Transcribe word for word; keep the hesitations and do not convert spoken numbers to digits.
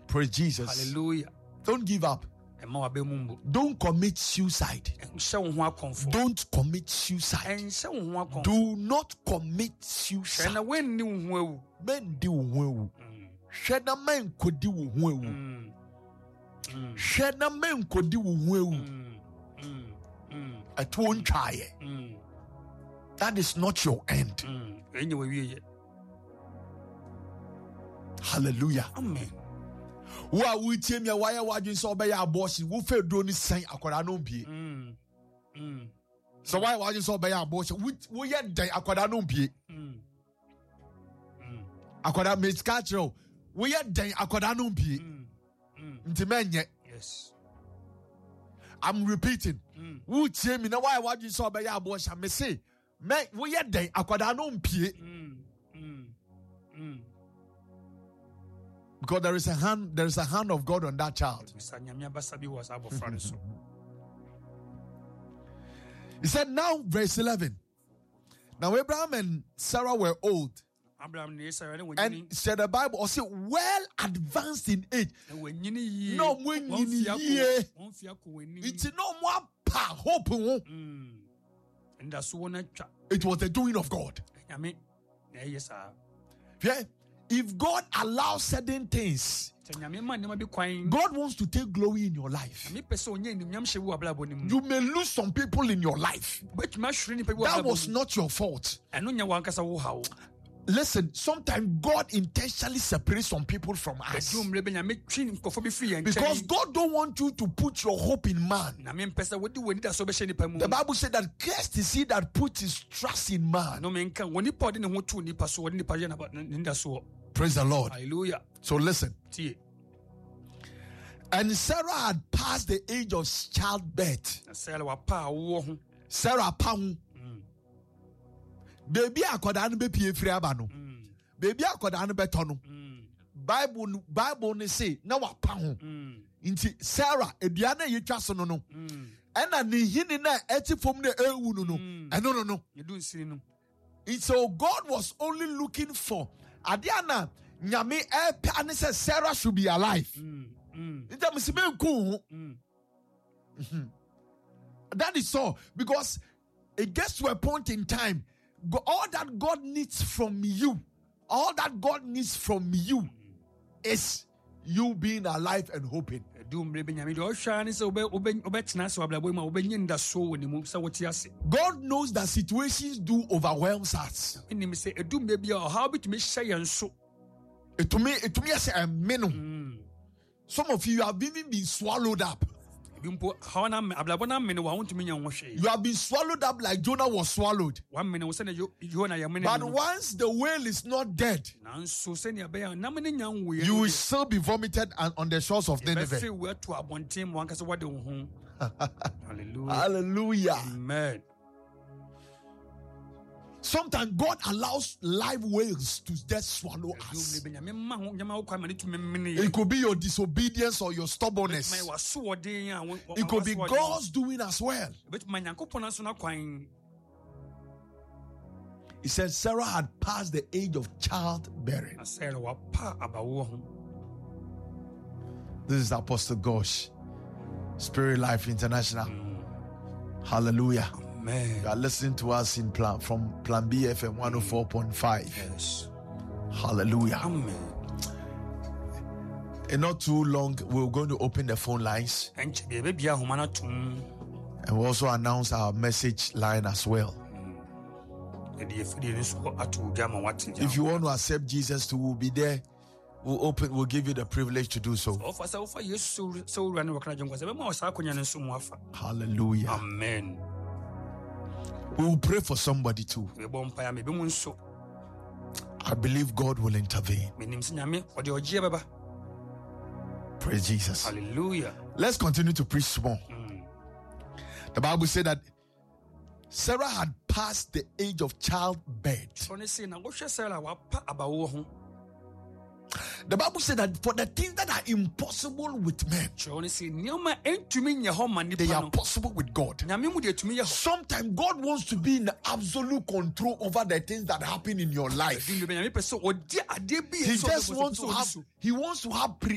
Praise Jesus. Hallelujah. Don't give up. Don't commit suicide. Don't commit suicide. Do not commit suicide. Men do well. Shena men could do well. Shena men could do well. At one try. That is not your end. Hallelujah. Amen. Wa we tell me why you didn't so by abortion. We feel don't sign akwada no be. So why why you so by abortion? We we yet die akwada no be. Akwada makes culture. We yet die akwada no be. Ntimenye. Yes. I'm repeating. We tell me now why why you so by abortion? Me say, me we yet die akwada no be. Because there is a hand, there is a hand of God on that child. He said, now verse eleven. Now Abraham and Sarah were old. And said the Bible also well advanced in age. No when you it's no more power hope. It was the doing of God. Yeah. If God allows certain things, God wants to take glory in your life. You may lose some people in your life. That was not your fault. Listen, sometimes God intentionally separates some people from us. Because God don't want you to put your hope in man. The Bible said that cursed is he that puts his trust in man. Praise the Lord. Hallelujah. So listen. And Sarah had passed the age of childbirth. Sarah Pang. Baby akoda no be pie firi aba no. Baby akoda no beto no. Bible Bible ne say na wa pa ho. Nti Sarah eduane yetwa so no no. Ena ne hini na eti fom na ewu no no. Eno no no. It's so God was only looking for Adiana nyame e and said Sarah should be alive. Nti me sibe nku. That is so because it gets to a point in time. All that God needs from you, all that God needs from you is you being alive and hoping. God knows that situations do overwhelm us. It to me, it to me as a minimum. Some of you have even been swallowed up. You have been swallowed up like Jonah was swallowed. But once the whale is not dead, you will still be vomited on the shores of Nineveh. Hallelujah. Hallelujah. Amen. Sometimes God allows live whales to just swallow us. It could be your disobedience or your stubbornness. It could be God's doing as well. He said Sarah had passed the age of childbearing. This is Apostle Gosh, Spirit Life International. Hallelujah. Amen. You are listening to us in plan from Plan B F M one oh four point five. Yes. Hallelujah. Amen. And not too long, we're going to open the phone lines. And we'll also announce our message line as well. If you want to accept Jesus too, we'll be there. We'll open, we'll give you the privilege to do so. Hallelujah. Amen. We will pray for somebody too. I believe God will intervene. Praise Jesus. Hallelujah. Let's continue to preach more. Mm. The Bible said that Sarah had passed the age of childbirth. The Bible said that for the things that are impossible with men, they are possible with God. Sometimes God wants to be in absolute control over the things that happen in your life. He just wants to have, he wants to have pre